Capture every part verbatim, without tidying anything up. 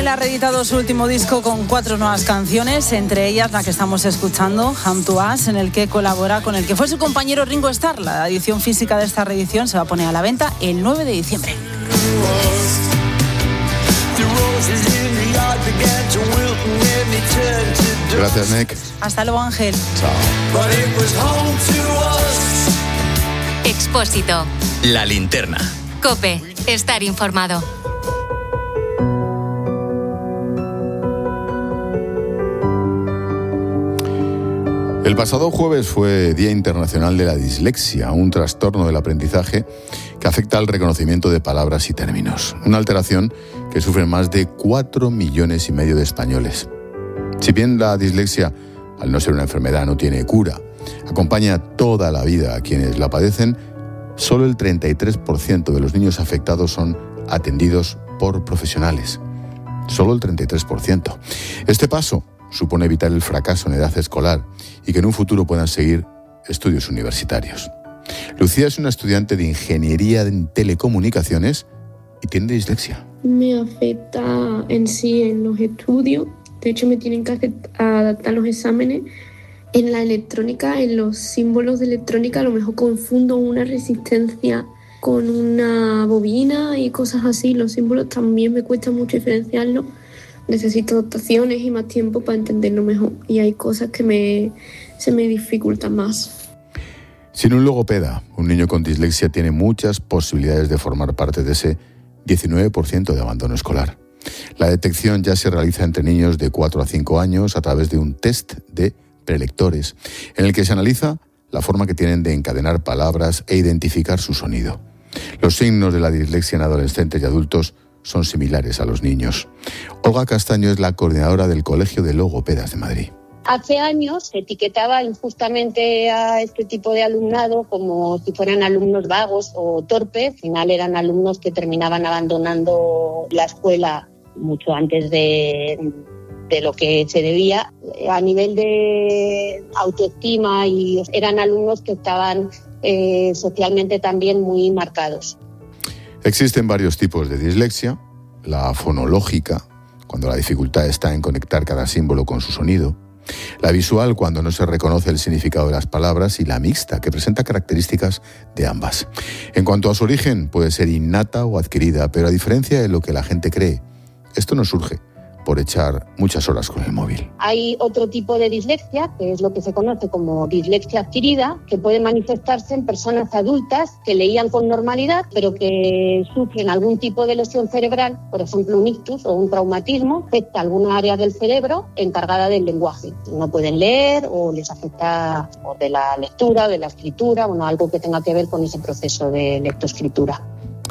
ha reeditado su último disco con cuatro nuevas canciones, entre ellas la que estamos escuchando, Home to Us, en el que colabora con el que fue su compañero Ringo Starr. La edición física de esta reedición se va a poner a la venta el nueve de diciembre. Gracias, Nick. Hasta luego, Ángel. Chao. Expósito. La linterna. COPE. Estar informado. El pasado jueves fue Día Internacional de la Dislexia, un trastorno del aprendizaje que afecta al reconocimiento de palabras y términos. Una alteración que sufren más de cuatro millones y medio de españoles. Si bien la dislexia, al no ser una enfermedad, no tiene cura, acompaña toda la vida a quienes la padecen, solo el treinta y tres por ciento de los niños afectados son atendidos por profesionales. Solo el treinta y tres por ciento. Este paso supone evitar el fracaso en edad escolar y que en un futuro puedan seguir estudios universitarios. Lucía es una estudiante de Ingeniería en Telecomunicaciones y tiene dislexia. Me afecta en sí en los estudios. De hecho, me tienen que hacer, adaptar los exámenes. En la electrónica, en los símbolos de electrónica, a lo mejor confundo una resistencia con una bobina y cosas así. Los símbolos también me cuesta mucho diferenciarlos. Necesito adaptaciones y más tiempo para entenderlo mejor. Y hay cosas que me, se me dificultan más. Sin un logopeda, un niño con dislexia tiene muchas posibilidades de formar parte de ese diecinueve por ciento de abandono escolar. La detección ya se realiza entre niños de cuatro a cinco años a través de un test de prelectores, en el que se analiza la forma que tienen de encadenar palabras e identificar su sonido. Los signos de la dislexia en adolescentes y adultos son similares a los niños. Olga Castaño es la coordinadora del Colegio de Logopedas de Madrid. Hace años se etiquetaba injustamente a este tipo de alumnado como si fueran alumnos vagos o torpes. Al final eran alumnos que terminaban abandonando la escuela mucho antes de, de lo que se debía. A nivel de autoestima, y eran alumnos que estaban eh, socialmente también muy marcados. Existen varios tipos de dislexia: la fonológica, cuando la dificultad está en conectar cada símbolo con su sonido; la visual, cuando no se reconoce el significado de las palabras; y la mixta, que presenta características de ambas. En cuanto a su origen, puede ser innata o adquirida, pero a diferencia de lo que la gente cree, esto no surge por echar muchas horas con el móvil. Hay otro tipo de dislexia, que es lo que se conoce como dislexia adquirida, que puede manifestarse en personas adultas que leían con normalidad, pero que sufren algún tipo de lesión cerebral, por ejemplo un ictus o un traumatismo, afecta alguna área del cerebro encargada del lenguaje. No pueden leer o les afecta o de la lectura, de la escritura, bueno, algo que tenga que ver con ese proceso de lectoescritura.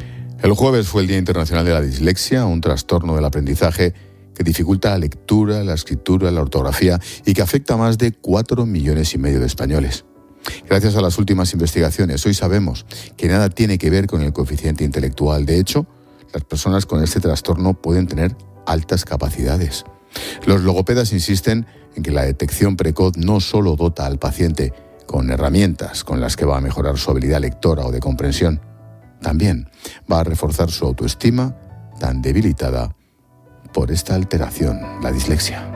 El jueves fue el Día Internacional de la Dislexia, un trastorno del aprendizaje que dificulta la lectura, la escritura, la ortografía y que afecta a más de cuatro millones y medio de españoles. Gracias a las últimas investigaciones, hoy sabemos que nada tiene que ver con el coeficiente intelectual. De hecho, las personas con este trastorno pueden tener altas capacidades. Los logopedas insisten en que la detección precoz no solo dota al paciente con herramientas con las que va a mejorar su habilidad lectora o de comprensión, también va a reforzar su autoestima tan debilitada por esta alteración, la dislexia.